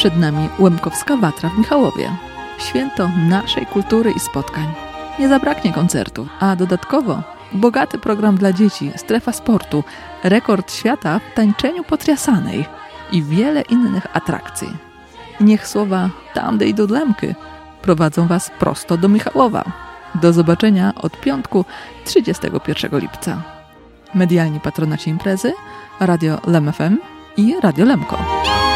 Przed nami Łemkowska Watra w Michałowie. Święto naszej kultury i spotkań. Nie zabraknie koncertu, a dodatkowo bogaty program dla dzieci, strefa sportu, rekord świata w tańczeniu potriasanej i wiele innych atrakcji. Niech słowa tamdy i do Lemky prowadzą Was prosto do Michałowa. Do zobaczenia od piątku 31 lipca. Medialni patronaci imprezy Radio Lem FM i Radio Lemko.